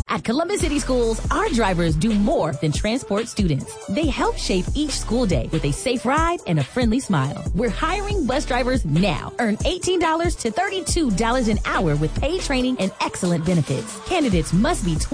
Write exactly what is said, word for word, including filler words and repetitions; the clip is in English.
At Columbus City Schools, our drivers do more than transport students. They help shape each school day with a safe ride and a friendly smile. We're hiring bus drivers now. Earn eighteen dollars to thirty-two dollars an hour with paid training and excellent benefits. Candidates must be